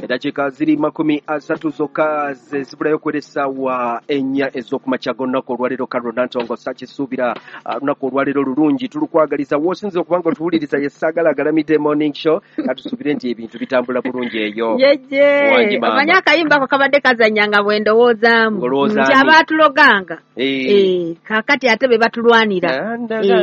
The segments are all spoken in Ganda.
Eddakiika ziri 30 zokka ze zibulayo kwera essaawa 4 ez'okumakya g'olunaku olwaleero. Carol Nantongo sakisuubira olunaku olwaleero lulungi tulukwagaliza w'osinze okuba nga otuwuliriza ye Saagala Agalamidde Morning Show katusuubire nti ebintu bitambula bulungi eyo. Yeje omanyi akayimba ko kabadde kazanyanga bwe ndowoozaamu nti abaatuloganga kaakati ate be batulwanira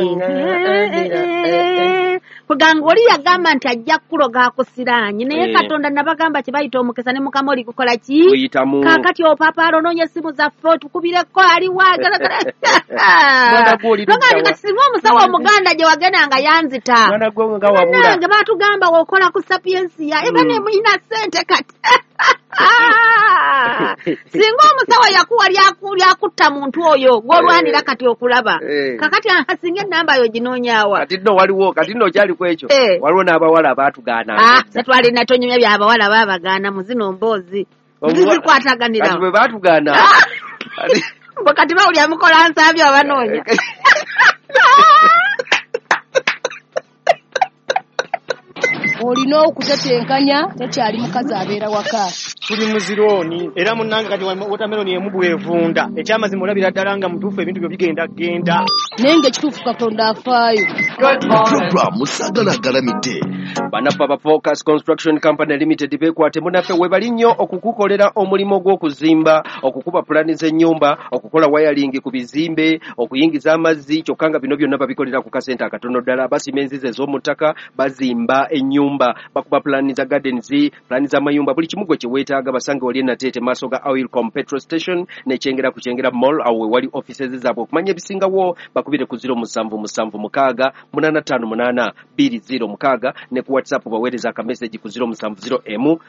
kuganga oli yagamba nti ajja kukuloga akusiraanye naye Katonda nabagamba kye bayita omukisa ne mukama oli kukola ki kaakati opapaalo onoonya essimu zaffe otukubireko aliwaagala nogandi singa omusawo omuganda gye wagenda nga yanzita nange baatugamba wokola ku sapiensiya eba ne muyina ssente kati singa omusawo yakuwa lyakutta muntu oyo gw'olwanira kati okulaba kakati singa ennamba yo ginoonyaawa kati nno waliwo kati nno kyali ku ekyo waliwo n'abawala abaatugaana setwalina tonyumya by'abawala baabagaana mu zino mboozi zizikwataganira kati bwe baatugaana bwe kati bawulya mukola nsabyo abanoonya olina okutetenkanya tekyali mukazi abeera waka tuli muzirooni era munnange kati wotameroni emu bwevunda ekyamazima olabira ddala nga mutuufu ebintu byo bigenda naye ng'ekituufu Katonda afaayo. Programu Saagala Agalamidde. Banaffe aba Focus Construction Company Limited beekwate munaffe webali nnyo okukukolera omulimu gw'okuzimba, okukuba pulani z'ennyumba, okukola wayalingi ku bizimbe, okuyingiza amazzi, kyokka nga bino byonna babikolera ku kasente akatono ddala. Basima enzizi ez'omu ttaka, bazimba ennyumba, bakuba pulani za gardens, pulani z'amayumba, buli kimu gwe kyeweetaaga basange oli Nateete maaso ga Oilcom Petrol Station n'ekyengera ku Kyengera Mall awo we wali offices zaabwe. Okumanya ebisingawo bakubire ku 0776 858 206 ne ku WhatsApp baweereza akameseji ku 0708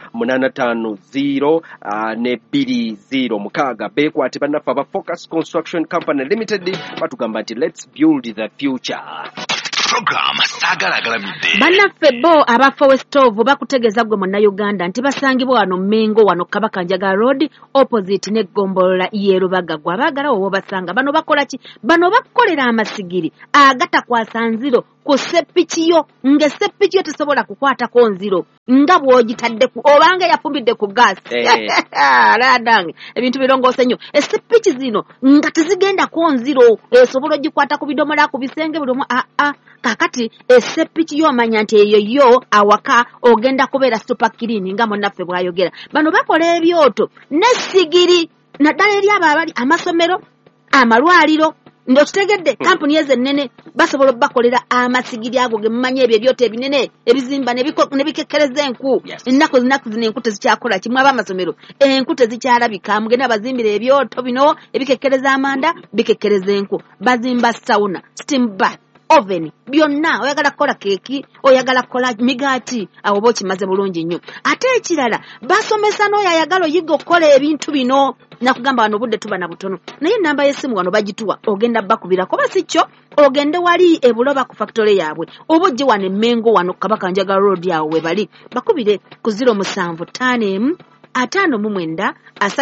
850 ne 206. Beekwate bannaffe aba Focus Construction Company Limited batugamba nti let's build the future. Programu Saagala Agalamidde. Bannaffe bo aba Forestove bakutegeeza gwe Munnayuganda nti basangibwa wano Mengo wano Kabakanjaga Road opposite ne Gombolola Yerubaga. Gwe abaagala wo basanga bano bakola ki? Bano bakolera amasigiri agatakwasa nziro ku seppiki yo ng'eseppiki yo tesobola kukwatako nziro nga bw'ogitaddeku obanga yafumbidde ku gaasi aladange ebintu birongoose nnyo. Eseppiki zino nga tezigendako nziro esobola ogikwata ku bidomola ku bisenge buli omu kakati eseppiki yo omanya nti eyo yo awaka ogenda kubeera super clean nga munnaffe bw'ayogera. Bano bakola ebyoto n'essigiri naddala eri abo abali amasomero amalwaliro ndokitegedde kampuni ezennene basobola bakolera amasigiri ago ge mumanye ebyo ebyoto ebinene ebizimba ne bikekkereza enku ennaku zino enku tezikyakola kimwe abamasomero enku tezikyalabika mugenda bazimbira ebyoto bino ebikekkereza amanda bikekkereza enku bazimba sauna steam bath oven byonna oyagala kukola keeki oyagala kukola migaati awo bokimaze bulungi nnyo. Ate ekirala basomesa n'oyo ayagala oyiga okukola ebintu bino nakugamba wano budde tuba na butono naye ennamba y'essimu wano bagituwa ogenda bakubirako basi kyo ogende wali ebuloba ku factory yaabwe oba ojje wano Emmengo wano Kabakanjaga Road awo we bali bakubire ku 0751 559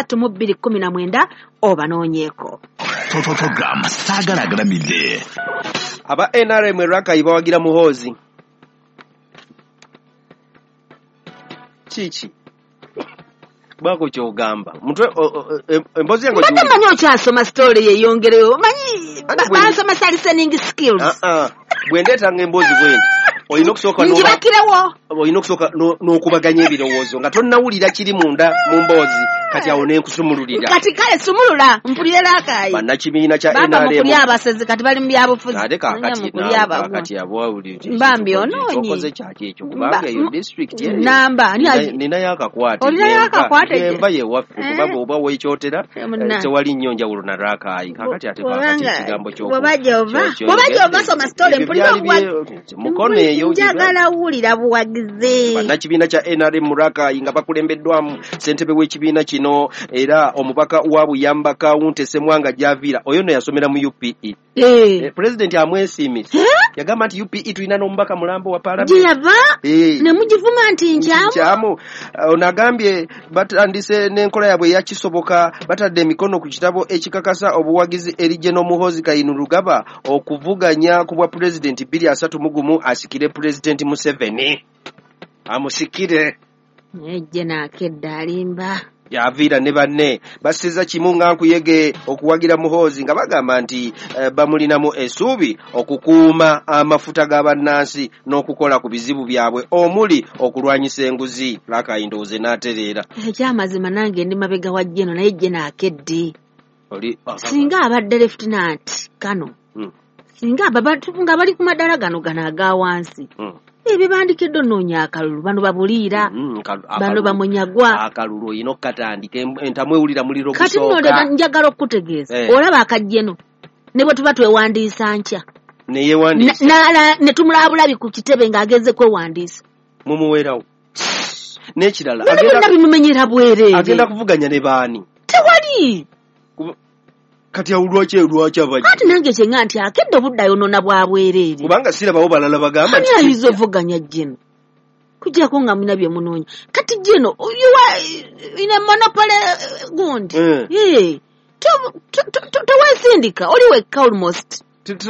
3219 obanoonyeeko. Programu Saagala Agalamidde. Aba NRM Rakai bawagira Muhoozi Chichi bako kyogamba mutwe embozi yango manyi okyasoma story yeyongereyo manyi basoma listening skills bwendetanga embozi bwenda olina okusooka n'okubaganya ebirowoozo nga tonnawulira kiri munda mu mboozi kati awo n'enkusumululira kati kale sumulula mpulirira akayi bannakibiina kya NRM mukuli abasezi kati bali mu byabufuzi ate kakati abawulira mbambi onoonyi okoze kyaki ekyo kubanga eyo district namba nina yakakwate olina yakakwate emba yewaffe kubanga oba weekyotera tewali nnyo njawulo na Rakai kakati ate kakati ekigambo ky'oba soma story mpulira mukono eyo njagala wulira buwagizi bannakibiina kya NRM Rakai nga bakulembeddwamu ssentebe w'ekibiina kino era omubaka wa Buyamba Kawunti Ssemwanga Javiira oyo no yasomera mu UPE President amwesiimisa yagamba nti UPE tulina n'omubaka mulambo wa Parliament yava ne mugivuma nti nkyamu onagambye batandise n'enkola yaabwe yakisoboka batadde emikono ku kitabo ekikakasa obuwagizi eri General Muhoozi Kainerugaba okuvuganya ku bwa President 231 asikire President Museveni amusikire Jena akedda alimba. Yaviira ne banne basiza kimu nga nkuyege okuwagira Muhoozi nga bagamba nti bamulinamu essuubi okukuuma amafuta g'abannansi n'okukola ku bizibu byabwe omuli okulwanyisa enguzi. Lakayindooze n'atereera. Ekyamazima nange ndi mabega wa Jeno naye Jena akedde. Singa abadde Lieutenant Kano. Singa abantu nga bali ku madala gano aga wansi. Ebibandikiddwa nnoonya akalulu bano babuliira. Bano bamunyagwa. Akalulu oyina okukatandika entamwewulira muliro gusooka. Kati nno njagala okukutegeeza. Olaba akajjeno ne bwe tuba twewandiisa nkya. Ne yeewandiisa. Ne tumulabulabi ku kitebe ng'ageze kwewandiisa. Mumuweerawo. N'ekirala. Agenda bimumenyera bwereere. Agenda kuvuganya ne baani. Tewali. Kati lwaki abajja. Ati nange kyenga nti akedde obuddayo nona bwa bwereere. Kubanga sirabawo balala bagamba nti. Ani ayinza ovuganya Jeno? Kujjako nga muna bye munoonya. Kati Jeno, ine monopoly gundi. Teweesindika, oli wekka almost.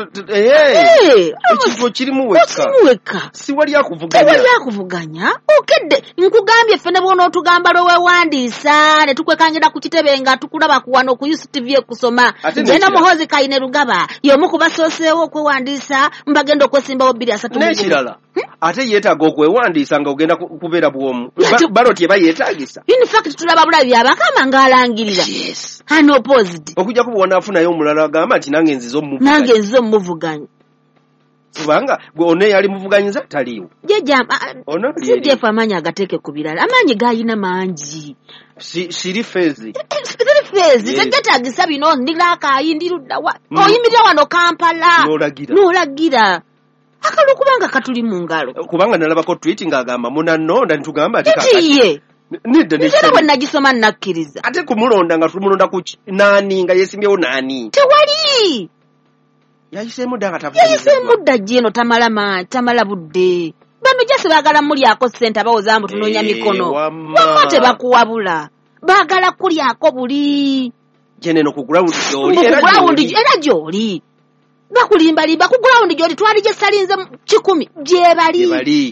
Ekifo kirimu wekka. Siwali akuvuganya. Okedde nkugambye ffe ne bw'ona otugamba lweweewandiisa ne tukwekangira ku kitebe nga tukulaba ku wano ku UCTV kusoma. Genda Muhoozi Kayine Rugaba y'omu ku basooseewo okwewandiisa mbagenda okwesimbawo 2-3. N'ekirala ate yeetaaga okwewandiisa nga ogenda kubeera bw'omu. Baloti eba yeetaagisa. In fact tulaba bulabi abakama ng'alangirira. Unopposed. Okujja kuba wanaafunayo omulala agamba nti nange nzizo omuvuganya. Kubanga gwe ono yali muvuganyiza taliiwo. Jeff amaanyi agateeke ku birala. Amaanyi g'ayina mangi. Siri feezi. Tegeetaagisa bino ndiraakaayi ndiruddawa. Oyimirira wano Kampala. N'olagira. Akalu kubanga katuli mu ngalo. Kubanga nalabako tweet ng'agamba munannonda nitugamba ati kakati. Nzera bwe nagisoma nakkiriza. Ate kumulonda nga tumulonda ku naani nga yeesimbyewo naani. Tewali. Yayiseemu dda nga tavuga. Yayiseemu dda Jeno tamala budde. Bano jase baagala mulyako ssente abawozaamu tunoonya mikono. Wamma tebakuwabula. Baagala kulyako buli. Jeno ku ground gy'oli. Era gy'oli. Bakulimbalimba ku ground gy'oli twali gye salinze 10 gye bali.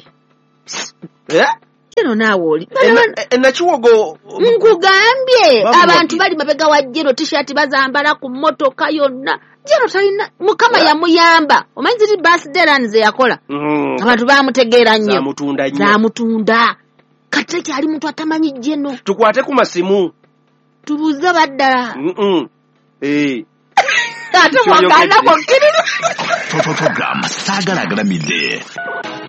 Jeno naawe oli. Nakiwogo. Nkugambye abantu bali mabega wa Jeno t-shirt bazambala ku mmotoka yonna. Jeno talina Mukama yamuyamba. Omanyi ziri birthday run ze yakola. Abantu baamutegeera nnyo. Zaamutunda. Kati kyali muntu atamanyi Jeno. Tukwate ku masimu. Tubuuze baddala. Program Sagalagalamide.